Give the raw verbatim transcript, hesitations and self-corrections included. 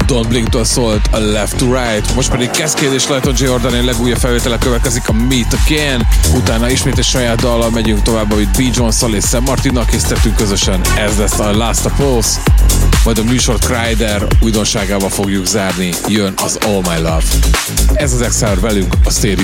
Don't Blink-től szólt a Left to Right, most pedig Cascade és Lighton Jordan legújabb felvétele következik, a Meet Again, utána ismét egy saját dallal megyünk tovább, amit B. Jones-szal és Sam Martinnal készítettünk közösen, ez lesz a Last of Us, majd a műsort Kryder újdonságával fogjuk zárni, jön az All My Love. Ez az Exile velünk a Stereo